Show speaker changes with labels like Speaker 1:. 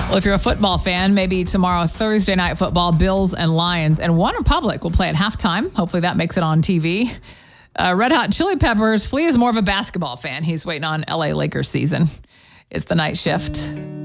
Speaker 1: Well, if you're a football fan, maybe tomorrow, Thursday night football, Bills and Lions, and OneRepublic will play at halftime. Hopefully that makes it on TV. Red Hot Chili Peppers. Flea is more of a basketball fan. He's waiting on LA Lakers season. It's the night shift.